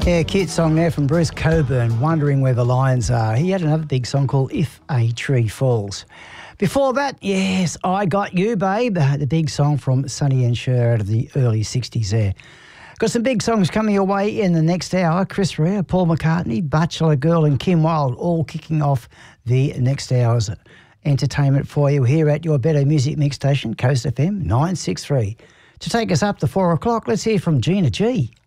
Yeah, cute song there from Bruce Coburn, Wondering Where the Lions Are. He had another big song called If a Tree Falls. Before that, yes, I Got You, Babe, the big song from Sonny and Cher out of the early 60s there. Got some big songs coming your way in the next hour. Chris Rea, Paul McCartney, Bachelor Girl and Kim Wilde all kicking off the next hour's entertainment for you here at your Better Music Mix station, Coast FM 963. To take us up to 4 o'clock, let's hear from Gina G.